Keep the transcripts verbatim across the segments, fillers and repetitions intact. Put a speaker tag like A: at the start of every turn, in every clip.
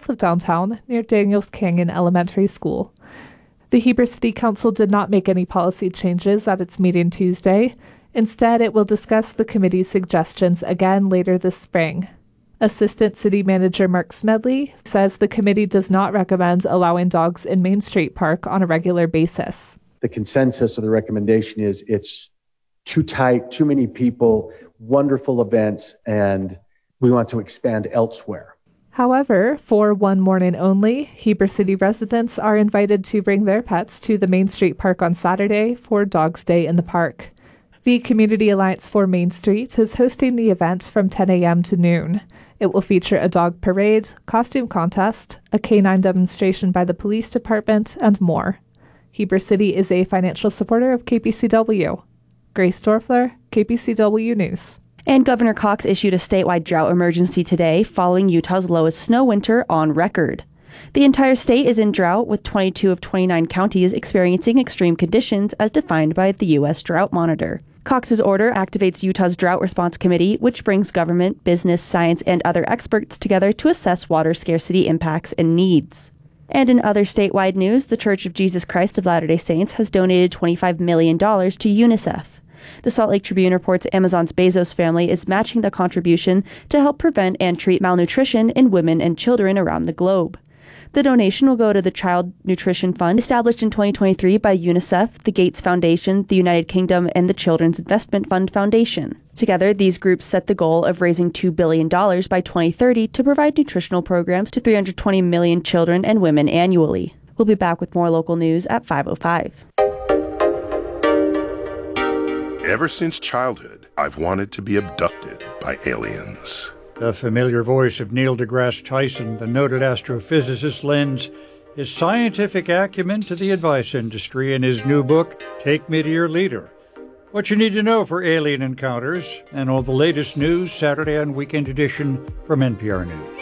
A: south of downtown near Daniels Canyon Elementary School. The Heber City Council did not make any policy changes at its meeting Tuesday. Instead, it will discuss the committee's suggestions again later this spring. Assistant City Manager Mark Smedley says the committee does not recommend allowing dogs in Main Street Park on a regular basis.
B: The consensus or the recommendation is it's too tight, too many people, wonderful events, and we want to expand elsewhere.
A: However, for one morning only, Heber City residents are invited to bring their pets to the Main Street Park on Saturday for Dogs Day in the park. The Community Alliance for Main Street is hosting the event from ten a.m. to noon. It will feature a dog parade, costume contest, a canine demonstration by the police department, and more. Heber City is a financial supporter of K P C W. Grace Dorfler, K P C W News.
C: And Governor Cox issued a statewide drought emergency today following Utah's lowest snow winter on record. The entire state is in drought, with twenty-two of twenty-nine counties experiencing extreme conditions as defined by the U S Drought Monitor. Cox's order activates Utah's Drought Response Committee, which brings government, business, science, and other experts together to assess water scarcity impacts and needs. And in other statewide news, the Church of Jesus Christ of Latter-day Saints has donated twenty-five million dollars to UNICEF. The Salt Lake Tribune reports Amazon's Bezos family is matching the contribution to help prevent and treat malnutrition in women and children around the globe. The donation will go to the Child Nutrition Fund, established in twenty twenty-three by UNICEF, the Gates Foundation, the United Kingdom, and the Children's Investment Fund Foundation. Together, these groups set the goal of raising two billion dollars by twenty thirty to provide nutritional programs to three hundred twenty million children and women annually. We'll be back with more local news at five oh five.
D: Ever since childhood, I've wanted to be abducted by aliens.
E: The familiar voice of Neil deGrasse Tyson, the noted astrophysicist, lends his scientific acumen to the advice industry in his new book, Take Me to Your Leader. What you need to know for alien encounters and all the latest news Saturday and Weekend Edition from N P R News.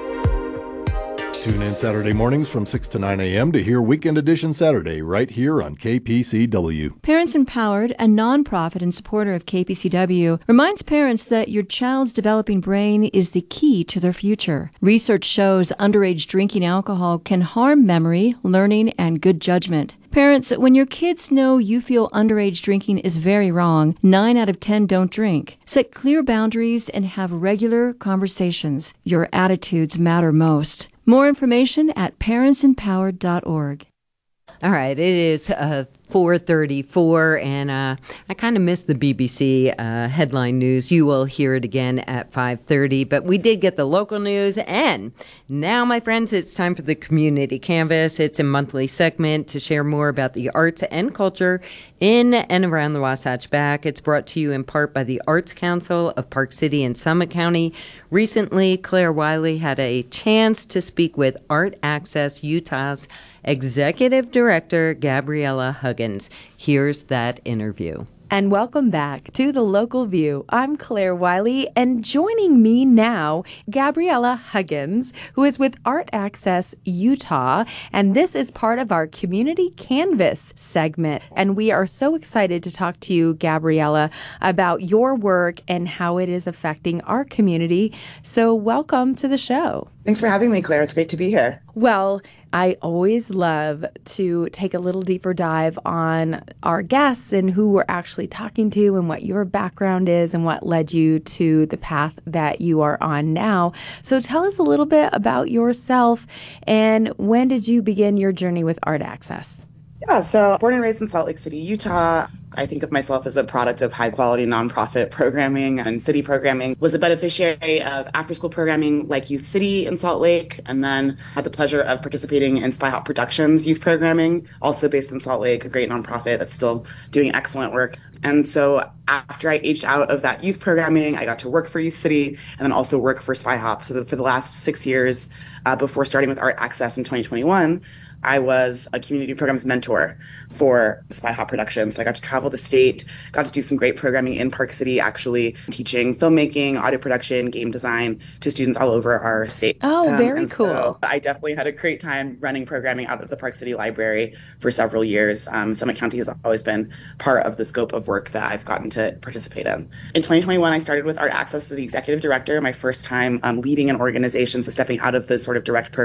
F: Tune in Saturday mornings from six to nine a.m. to hear Weekend Edition Saturday right here on K P C W.
G: Parents Empowered, a nonprofit and supporter of K P C W, reminds parents that your child's developing brain is the key to their future. Research shows underage drinking alcohol can harm memory, learning, and good judgment. Parents, when your kids know you feel underage drinking is very wrong, nine out of ten don't drink. Set clear boundaries and have regular conversations. Your attitudes matter most. More information at parents empowered dot org.
H: All right, it is uh, four thirty-four, and uh, I kind of missed the B B C uh, headline news. You will hear it again at five thirty, but we did get the local news, and now, my friends, it's time for the Community Canvas. It's a monthly segment to share more about the arts and culture in and around the Wasatch Back. It's brought to you in part by the Arts Council of Park City and Summit County. Recently, Claire Wiley had a chance to speak with Art Access Utah's Executive Director, Gabriella Huggins. Here's that interview.
I: And welcome back to The Local View. I'm Claire Wiley, and joining me now, Gabriella Huggins, who is with Art Access Utah, and this is part of our Community Canvas segment. And we are so excited to talk to you, Gabriella, about your work and how it is affecting our community. So welcome to the show.
J: Thanks for having me, Claire. It's great to be here.
I: Well, I always love to take a little deeper dive on our guests and who we're actually talking to and what your background is and what led you to the path that you are on now. So tell us a little bit about yourself, and when did you begin your journey with Art Access?
J: Yeah, so born and raised in Salt Lake City, Utah. I think of myself as a product of high-quality nonprofit programming and city programming. Was a beneficiary of after-school programming like Youth City in Salt Lake, and then had the pleasure of participating in Spy Hop Productions youth programming, also based in Salt Lake, a great nonprofit that's still doing excellent work. And so after I aged out of that youth programming, I got to work for Youth City and then also work for Spy Hop. So for the last six years, uh, before starting with Art Access in twenty twenty-one, I was a community programs mentor for Spy Hop Productions. So I got to travel the state, got to do some great programming in Park City, actually teaching filmmaking, audio production, game design to students all over our state.
I: Oh,
J: um,
I: very
J: and
I: cool.
J: So I definitely had a great time running programming out of the Park City Library for several years. Um, Summit County has always been part of the scope of work that I've gotten to participate in. In twenty twenty-one, I started with Art Access as the executive director, my first time um, leading an organization, so stepping out of the sort of direct program